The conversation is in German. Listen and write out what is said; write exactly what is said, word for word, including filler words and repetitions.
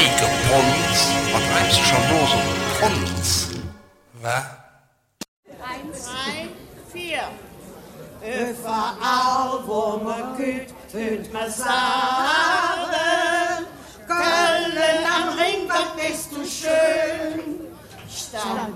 Pons. Was treibst du schon nur so? Pons. Was? Eins, drei, vier. Überall, wo man geht, hört man sagen.